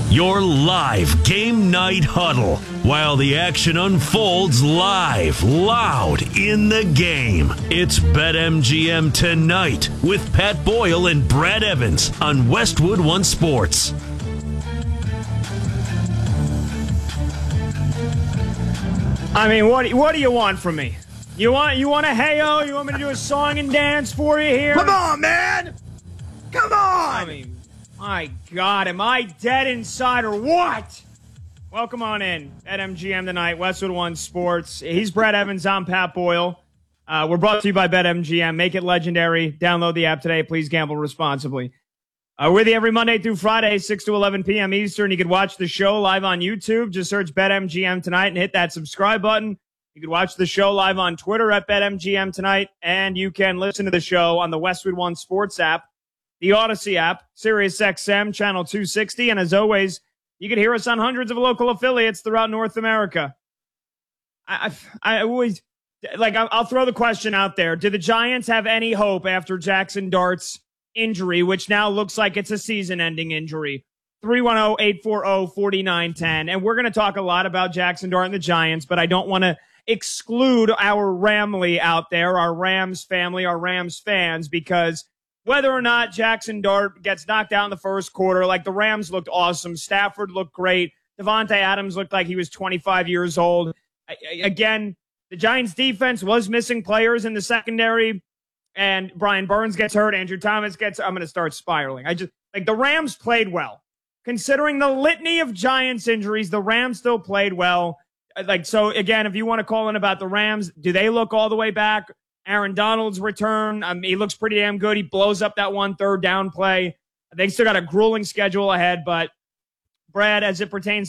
Your live game night huddle while the action unfolds live, loud in the game. It's BetMGM Tonight with Pat Boyle and Brad Evans on Westwood One Sports. I mean, what do you want from me? You want a hey-o? You want me to do a song and dance for you here? Come on, man! Come on! I mean, my God, am I dead inside or what? Welcome on in at MGM Tonight, Westwood One Sports. He's Brad Evans, I'm Pat Boyle. We're brought to you by BetMGM. Make it legendary. Download the app today. Please gamble responsibly. We're with you every Monday through Friday, 6 to 11 p.m. Eastern. You can watch the show live on YouTube. Just search BetMGM Tonight and hit that subscribe button. You can watch the show live on Twitter at BetMGM Tonight, and you can listen to the show on the Westwood One Sports app, the Odyssey app, SiriusXM, Channel 260, and as always, you can hear us on hundreds of local affiliates throughout North America. I always, I'll throw the question out there. Do the Giants have any hope after Jackson Dart's injury, which now looks like it's a season-ending injury? 310-840-4910. And we're going to talk a lot about Jackson Dart and the Giants, but I don't want to exclude our Ramley out there, our Rams family, our Rams fans, because whether or not Jackson Dart gets knocked out in the first quarter, like the Rams looked awesome. Stafford looked great. Devontae Adams looked like he was 25 years old. Again, the Giants defense was missing players in the secondary, and Brian Burns gets hurt. Andrew Thomas gets, I'm going to start spiraling. The Rams played well. Considering the litany of Giants injuries, the Rams still played well. So again, if you want to call in about the Rams, do they look all the way back? Aaron Donald's return, he looks pretty damn good. He blows up that 1 third down play. They still got a grueling schedule ahead, but Brad, as it pertains